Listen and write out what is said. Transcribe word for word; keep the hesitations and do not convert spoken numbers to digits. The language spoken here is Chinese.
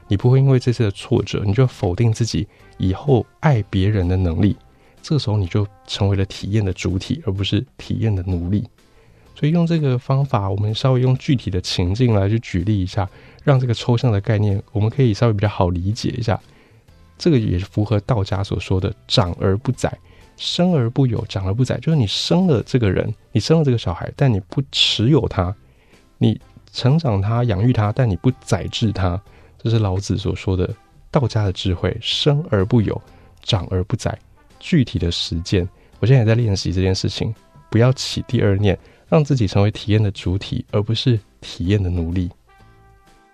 你不会因为这次的挫折你就否定自己以后爱别人的能力，这个时候你就成为了体验的主体，而不是体验的奴隶。所以用这个方法，我们稍微用具体的情境来去举例一下，让这个抽象的概念我们可以稍微比较好理解一下。这个也符合道家所说的长而不宰，生而不有，长而不宰，就是你生了这个人，你生了这个小孩，但你不持有他，你成长他，养育他，但你不宰制他。这是老子所说的道家的智慧，生而不有，长而不宰。具体的实践，我现在也在练习这件事情，不要起第二念，让自己成为体验的主体，而不是体验的奴隶。